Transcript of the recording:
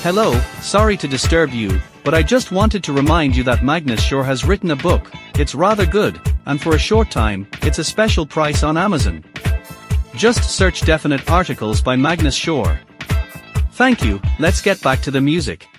Hello, sorry to disturb you, but I just wanted to remind you that Magnus Shore has written a book. It's rather good, and for a short time, it's a special price on Amazon. Just search Definite Articles by Magnus Shore. Thank you, let's get back to the music.